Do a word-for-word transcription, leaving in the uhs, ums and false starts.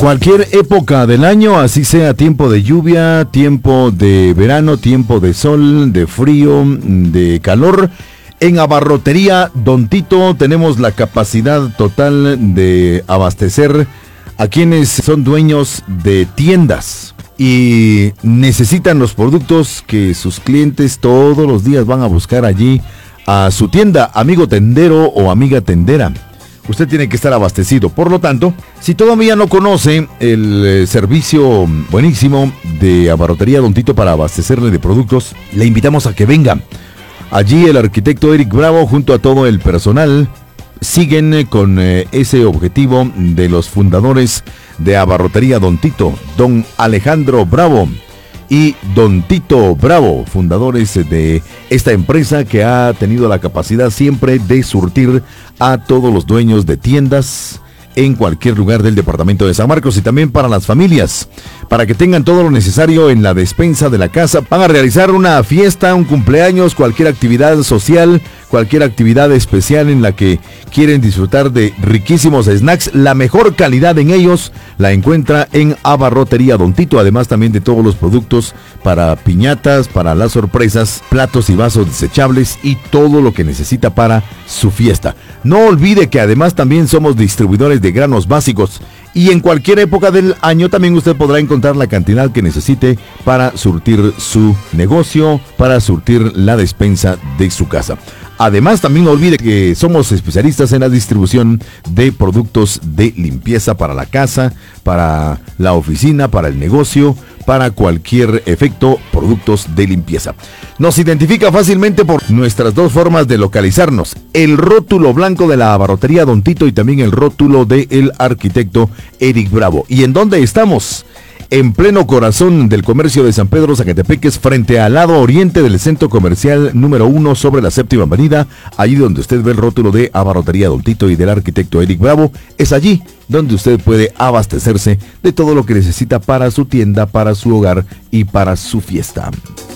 Cualquier época del año, así sea tiempo de lluvia, tiempo de verano, tiempo de sol, de frío, de calor. En Abarrotería Don Tito tenemos la capacidad total de abastecer a quienes son dueños de tiendas y necesitan los productos que sus clientes todos los días van a buscar allí a su tienda, amigo tendero o amiga tendera. Usted tiene que estar abastecido. Por lo tanto, si todavía no conoce el eh, servicio buenísimo de Abarrotería Don Tito para abastecerle de productos, le invitamos a que venga. Allí el arquitecto Eric Bravo junto a todo el personal siguen con eh, ese objetivo de los fundadores de Abarrotería Don Tito, don Alejandro Bravo y don Tito Bravo, fundadores de esta empresa que ha tenido la capacidad siempre de surtir a todos los dueños de tiendas en cualquier lugar del departamento de San Marcos y también para las familias, para que tengan todo lo necesario en la despensa de la casa. Van a realizar una fiesta, un cumpleaños, cualquier actividad social, cualquier actividad especial en la que quieren disfrutar de riquísimos snacks. La mejor calidad en ellos la encuentra en Abarrotería Don Tito, además también de todos los productos para piñatas, para las sorpresas, platos y vasos desechables y todo lo que necesita para su fiesta. No olvide que además también somos distribuidores de granos básicos y en cualquier época del año también usted podrá encontrar la cantidad que necesite para surtir su negocio, para surtir la despensa de su casa. Además, también no olvide que somos especialistas en la distribución de productos de limpieza para la casa, para la oficina, para el negocio, para cualquier efecto, productos de limpieza. Nos identifica fácilmente por nuestras dos formas de localizarnos: el rótulo blanco de la Abarrotería Don Tito y también el rótulo del arquitecto Eric Bravo. ¿Y en dónde estamos? En pleno corazón del comercio de San Pedro Zacatepeques, frente al lado oriente del centro comercial número uno sobre la séptima avenida, allí donde usted ve el rótulo de Abarrotería Don Tito y del arquitecto Eric Bravo, es allí donde usted puede abastecerse de todo lo que necesita para su tienda, para su hogar y para su fiesta.